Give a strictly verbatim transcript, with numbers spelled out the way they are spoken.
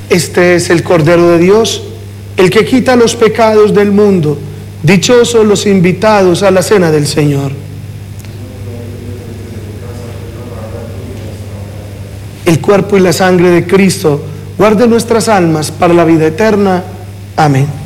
Este es el Cordero de Dios, el que quita los pecados del mundo. Dichosos los invitados a la cena del Señor. El cuerpo y la sangre de Cristo guarden nuestras almas para la vida eterna. Amén.